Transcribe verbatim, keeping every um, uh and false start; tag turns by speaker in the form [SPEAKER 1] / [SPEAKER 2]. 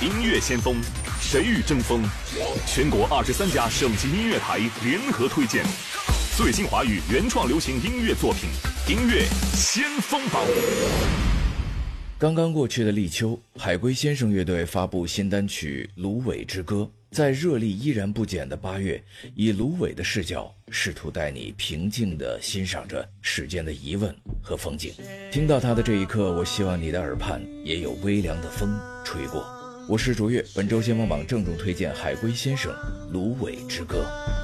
[SPEAKER 1] 音乐先锋，谁与争锋？全国二十三家省级音乐台联合推荐最新华语原创流行音乐作品，音乐先锋榜。
[SPEAKER 2] 刚刚过去的立秋，海龟先生乐队发布新单曲《芦苇之歌》。在热力依然不减的八月，以芦苇的视角，试图带你平静地欣赏着世间的疑问和风景。听到它的这一刻，我希望你的耳畔也有微凉的风吹过。我是卓越，本周先锋榜郑重推荐海龟先生《芦苇之歌》。